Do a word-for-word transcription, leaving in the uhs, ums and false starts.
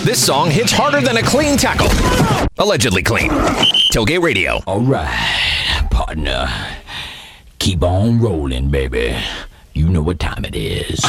This song hits harder than a clean tackle. Allegedly clean. Tailgate Radio. All right, partner. Keep on rolling, baby. You know what time it is.